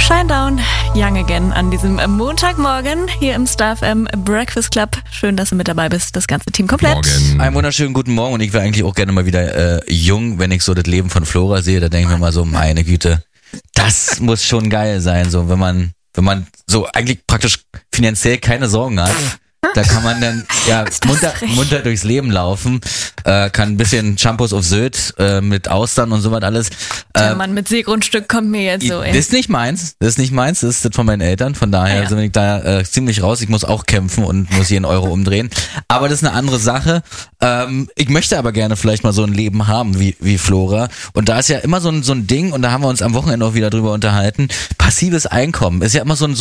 Shinedown, Young Again an diesem Montagmorgen hier im Star FM Breakfast Club. Schön, dass du mit dabei bist, das ganze Team komplett. Morgen. Einen wunderschönen guten Morgen und ich wäre eigentlich auch gerne mal wieder jung, wenn ich so das Leben von Flora sehe, da denke ich mir mal so, meine Güte, das muss schon geil sein, so wenn man so eigentlich praktisch finanziell keine Sorgen hat. Da kann man dann munter durchs Leben laufen, kann ein bisschen Shampoos auf Sylt mit Austern und sowas alles. Der Mann mit Seegrundstück kommt mir jetzt so, ey. Das ist nicht meins, das ist das von meinen Eltern, von daher bin ich da ziemlich raus. Ich muss auch kämpfen und muss jeden Euro umdrehen. Aber das ist eine andere Sache. Ich möchte aber gerne vielleicht mal so ein Leben haben wie Flora. Und da ist ja immer so ein Ding, und da haben wir uns am Wochenende auch wieder drüber unterhalten, passives Einkommen. Ist ja immer so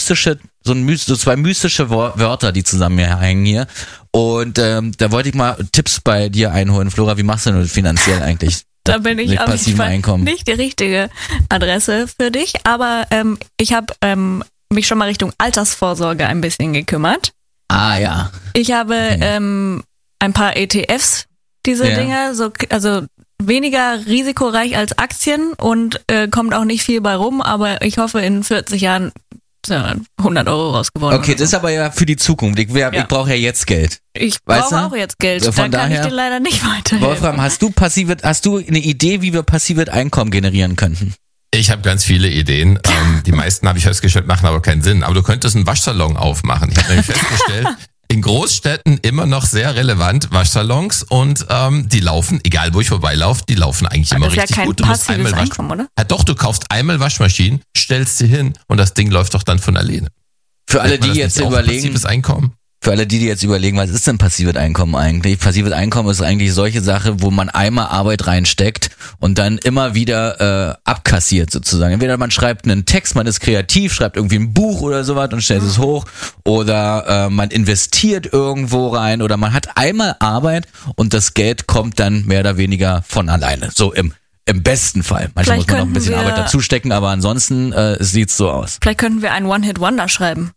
zwei mystische Wörter, die zusammenhängen hier. Und da wollte ich mal Tipps bei dir einholen, Flora. Wie machst du denn finanziell eigentlich? Da bin ich auf jeden Fall nicht die richtige Adresse für dich, aber ich habe mich schon mal Richtung Altersvorsorge ein bisschen gekümmert. Ah ja. Ich habe ein paar ETFs, diese Dinger, also weniger risikoreich als Aktien und kommt auch nicht viel bei rum, aber ich hoffe in 40 Jahren 100 Euro rausgewonnen. Okay, das ist aber ja für die Zukunft. Ich brauche ja jetzt Geld. Ich brauche auch jetzt Geld. Von da kann daher, ich dir leider nicht weiterhelfen. Wolfram, hast du eine Idee, wie wir passives Einkommen generieren könnten? Ich habe ganz viele Ideen. Die meisten, habe ich festgestellt, machen aber keinen Sinn. Aber du könntest einen Waschsalon aufmachen. Ich habe nämlich festgestellt, in Großstädten immer noch sehr relevant Waschsalons, und die laufen, egal wo ich vorbeilaufe, die laufen eigentlich immer richtig gut. Du musst einmal Einkommen, oder? Ja, doch, du kaufst einmal Waschmaschinen, stellst sie hin und das Ding läuft doch dann von alleine. Für alle, die jetzt überlegen, passives Einkommen? Für alle, die jetzt überlegen, was ist denn passives Einkommen eigentlich? Passives Einkommen ist eigentlich solche Sache, wo man einmal Arbeit reinsteckt und dann immer wieder abkassiert sozusagen. Entweder man schreibt einen Text, man ist kreativ, schreibt irgendwie ein Buch oder sowas und stellt es hoch, oder man investiert irgendwo rein, oder man hat einmal Arbeit und das Geld kommt dann mehr oder weniger von alleine. So im besten Fall. Manchmal muss man noch ein bisschen Arbeit dazu stecken, aber ansonsten sieht's so aus. Vielleicht könnten wir einen One-Hit-Wonder schreiben.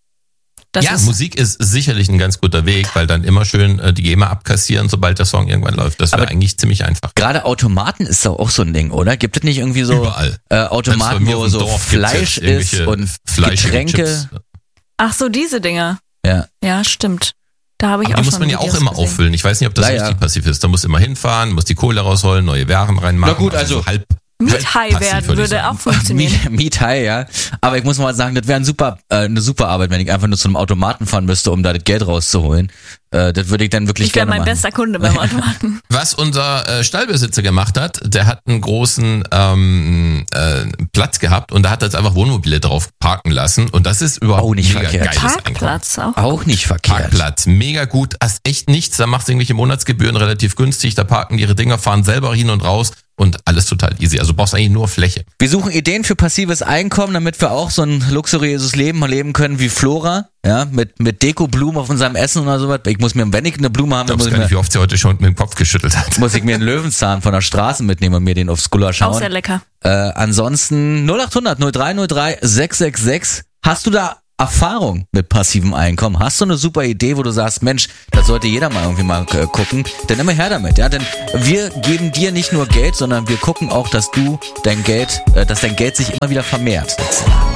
Musik ist sicherlich ein ganz guter Weg, weil dann immer schön die GEMA abkassieren, sobald der Song irgendwann läuft. Das wäre eigentlich ziemlich einfach. Gerade Automaten ist doch auch so ein Ding, oder? Gibt es nicht irgendwie so überall Automaten, wo so Fleisch ist und Getränke? Ach so, diese Dinger. Ja, stimmt. Da habe ich aber auch die schon muss man ja auch Videos immer gesehen. auffüllen. Ich weiß nicht, ob das richtig passiv ist. Da muss immer hinfahren, muss die Kohle rausholen, neue Waren reinmachen. Na gut, also halb Miethigh werden würde auch funktionieren. Miethigh, ja. Aber ich muss mal sagen, das wäre eine super Arbeit, wenn ich einfach nur zu einem Automaten fahren müsste, um da das Geld rauszuholen. Das würde ich dann wirklich gerne machen. Ich wäre mein bester Kunde beim Automaten. Was unser Stallbesitzer gemacht hat, der hat einen großen Platz gehabt und da hat er jetzt einfach Wohnmobile drauf parken lassen, und das ist überhaupt nicht mega verkehrt. geiles Parkplatz Einkommen. Auch nicht verkehrt. Parkplatz, mega gut, hast echt nichts, da machst du irgendwelche Monatsgebühren relativ günstig, da parken die ihre Dinger, fahren selber hin und raus und alles total easy. Also du brauchst eigentlich nur Fläche. Wir suchen Ideen für passives Einkommen, damit wir auch so ein luxuriöses Leben leben können wie Flora, ja, mit Dekoblumen auf unserem Essen oder sowas. Ich muss mir, wenn ich eine Blume habe, wie oft sie heute schon mit dem Kopf geschüttelt hat. Muss ich mir einen Löwenzahn von der Straße mitnehmen und mir den aufs Gulasch schauen. Auch sehr lecker. Ansonsten 0800 0303 666. Hast du da Erfahrung mit passivem Einkommen? Hast du eine super Idee, wo du sagst, Mensch, das sollte jeder mal irgendwie mal gucken? Dann immer her damit, ja? Denn wir geben dir nicht nur Geld, sondern wir gucken auch, dass dein Geld sich immer wieder vermehrt.